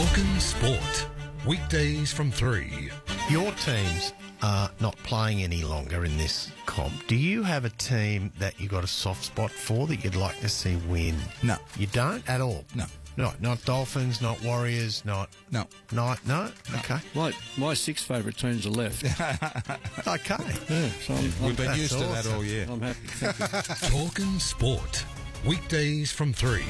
Talking Sport. Weekdays from 3. Your teams are not playing any longer in this comp. Do you have a team that you got a soft spot for that you'd like to see win? No. You don't at all? No. Not Dolphins, not Warriors, No. No? Okay. My six favourite teams are left. Okay. Yeah, so We've been That's used to that awesome. all year. I'm happy. Thank you. Talking Sport. Weekdays from 3.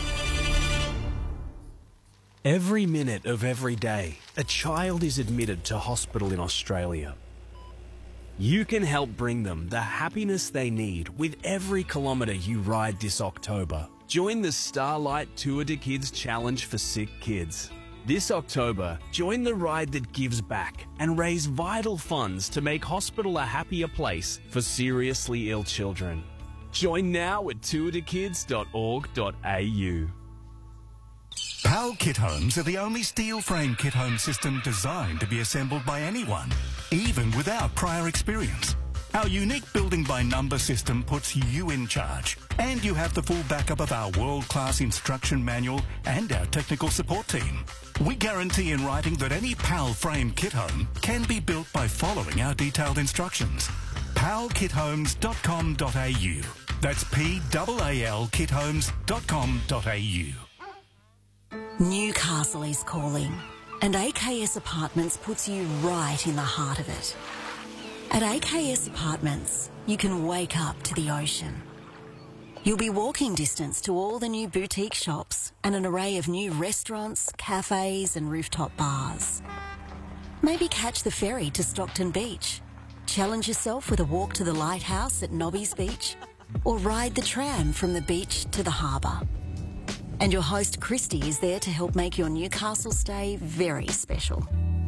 Every minute of every day, a child is admitted to hospital in Australia. You can help bring them the happiness they need with every kilometre you ride this October. Join the Starlight Tour de Kids Challenge for sick kids. This October, join the ride that gives back and raise vital funds to make hospital a happier place for seriously ill children. Join now at tourdekids.org.au. PAL Kit Homes are the only steel frame kit home system designed to be assembled by anyone, even without prior experience. Our unique building by number system puts you in charge, and you have the full backup of our world-class instruction manual and our technical support team. We guarantee in writing that any PAL frame kit home can be built by following our detailed instructions. palkithomes.com.au. That's PAL kithomes.com.au. Newcastle is calling, and AKS Apartments puts you right in the heart of it. At AKS Apartments, you can wake up to the ocean. You'll be walking distance to all the new boutique shops and an array of new restaurants, cafes and rooftop bars. Maybe catch the ferry to Stockton Beach, challenge yourself with a walk to the lighthouse at Nobby's Beach, or ride the tram from the beach to the harbour. And your host Christy is there to help make your Newcastle stay very special.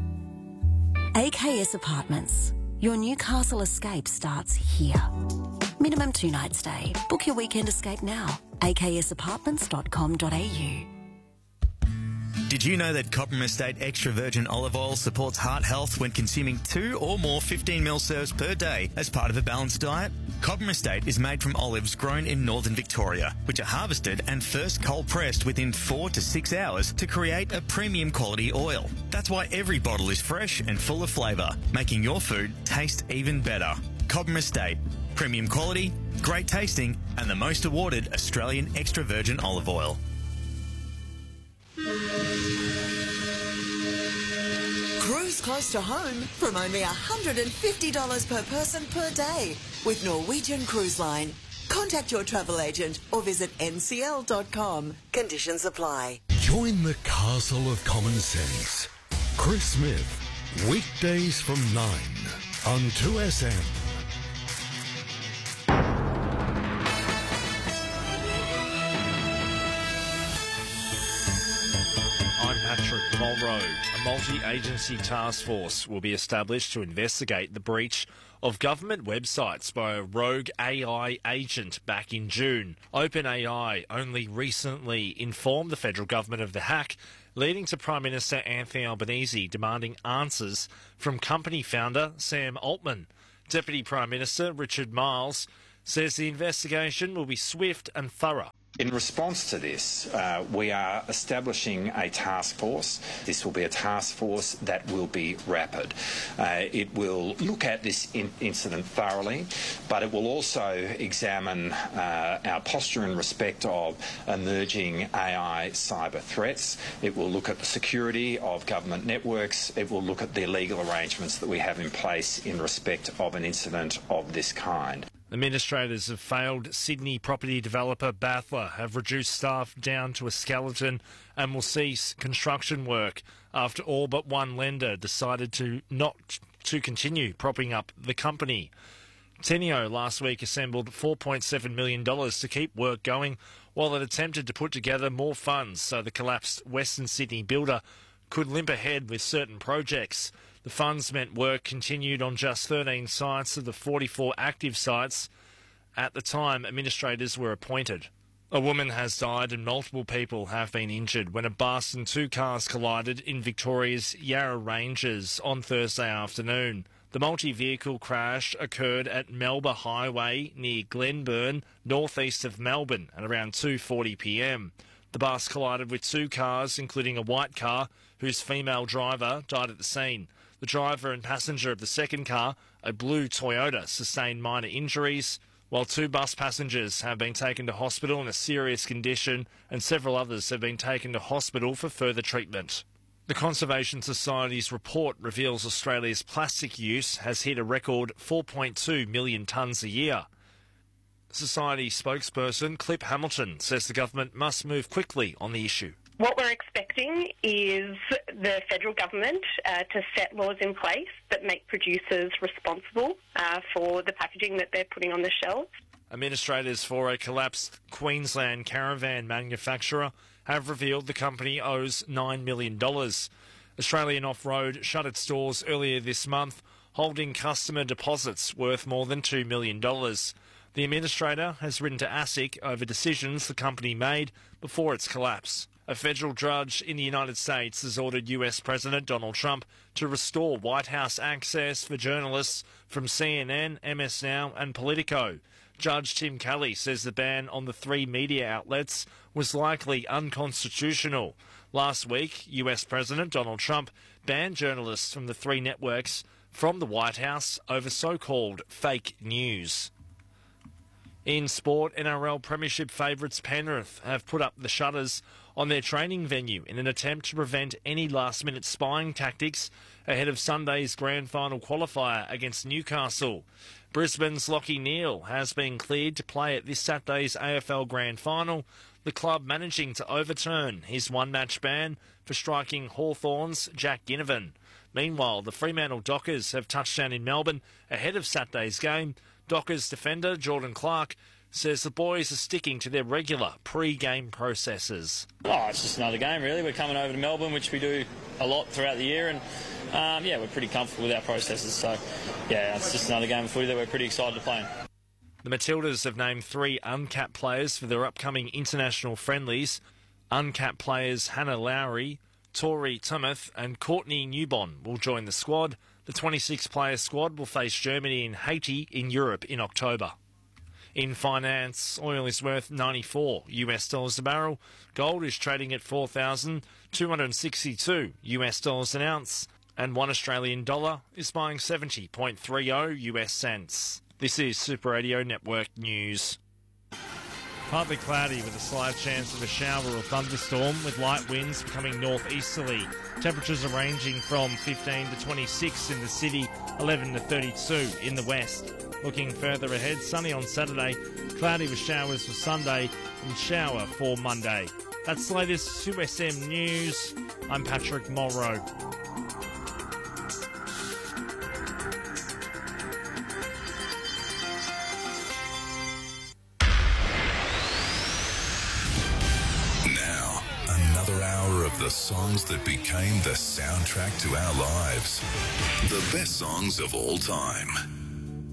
AKS Apartments. Your Newcastle escape starts here. Minimum 2-night stay. Book your weekend escape now. aksapartments.com.au. Did you know that Cobram Estate Extra Virgin Olive Oil supports heart health when consuming 2 or more 15ml serves per day as part of a balanced diet? Cobram Estate is made from olives grown in northern Victoria, which are harvested and first cold pressed within 4 to 6 hours to create a premium quality oil. That's why every bottle is fresh and full of flavour, making your food taste even better. Cobram Estate. Premium quality, great tasting, and the most awarded Australian extra virgin olive oil. Cruise close to home from only $150 per person per day with Norwegian Cruise Line. Contact your travel agent or visit ncl.com. Conditions apply. Join the castle of common sense. Chris Smith. Weekdays from 9 on 2SM. I'm Patrick Mulroe. A multi-agency task force will be established to investigate the breach of government websites by a rogue AI agent back in June. OpenAI only recently informed the federal government of the hack, leading to Prime Minister Anthony Albanese demanding answers from company founder Sam Altman. Deputy Prime Minister Richard Marles says the investigation will be swift and thorough. In response to this, we are establishing a task force. This will be a task force that will be rapid. It will look at this incident thoroughly, but it will also examine our posture in respect of emerging AI cyber threats. It will look at the security of government networks. It will look at the legal arrangements that we have in place in respect of an incident of this kind. Administrators of failed Sydney property developer Bathler have reduced staff down to a skeleton and will cease construction work after all but one lender decided to not to continue propping up the company. Teneo last week assembled $4.7 million to keep work going while it attempted to put together more funds so the collapsed Western Sydney builder could limp ahead with certain projects. The funds meant work continued on just 13 sites of the 44 active sites at the time administrators were appointed. A woman has died and multiple people have been injured when a bus and 2 cars collided in Victoria's Yarra Ranges on Thursday afternoon. The multi-vehicle crash occurred at Melba Highway near Glenburn, northeast of Melbourne, at around 2:40 p.m. The bus collided with two cars, including a white car, whose female driver died at the scene. The driver and passenger of the second car, a blue Toyota, sustained minor injuries, while two bus passengers have been taken to hospital in a serious condition and several others have been taken to hospital for further treatment. The Conservation Society's report reveals Australia's plastic use has hit a record 4.2 million tonnes a year. Society spokesperson Clip Hamilton says the government must move quickly on the issue. What we're expecting is the federal government to set laws in place that make producers responsible for the packaging that they're putting on the shelves. Administrators for a collapsed Queensland caravan manufacturer have revealed the company owes $9 million. Australian Off-Road shut its doors earlier this month, holding customer deposits worth more than $2 million. The administrator has written to ASIC over decisions the company made before its collapse. A federal judge in the United States has ordered US President Donald Trump to restore White House access for journalists from CNN, MS Now and Politico. Judge Tim Kelly says the ban on the three media outlets was likely unconstitutional. Last week, US President Donald Trump banned journalists from the three networks from the White House over so-called fake news. In sport, NRL Premiership favourites Penrith have put up the shutters on their training venue in an attempt to prevent any last-minute spying tactics ahead of Sunday's grand final qualifier against Newcastle. Brisbane's Lachie Neale has been cleared to play at this Saturday's AFL grand final, the club managing to overturn his one-match ban for striking Hawthorn's Jack Ginnivan. Meanwhile, the Fremantle Dockers have touched down in Melbourne ahead of Saturday's game. Dockers defender Jordan Clark says the boys are sticking to their regular pre-game processes. Oh, it's just another game, really. We're coming over to Melbourne, which we do a lot throughout the year, and we're pretty comfortable with our processes. So, it's just another game of footy that we're pretty excited to play in. The Matildas have named 3 uncapped players for their upcoming international friendlies. Uncapped players Hannah Lowry, Tori Timoth and Courtney Newbon will join the squad. The 26-player squad will face Germany and Haiti in Europe in October. In finance, oil is worth $94 a barrel. Gold is trading at $4,262 an ounce. And $1 Australian dollar is buying 70.30 US cents. This is Super Radio Network News. Partly cloudy with a slight chance of a shower or thunderstorm with light winds becoming northeasterly. Temperatures are ranging from 15 to 26 in the city, 11 to 32 in the west. Looking further ahead, sunny on Saturday, cloudy with showers for Sunday and shower for Monday. That's the latest 2SM News. I'm Patrick Mulroe. The songs that became the soundtrack to our lives. The best songs of all time.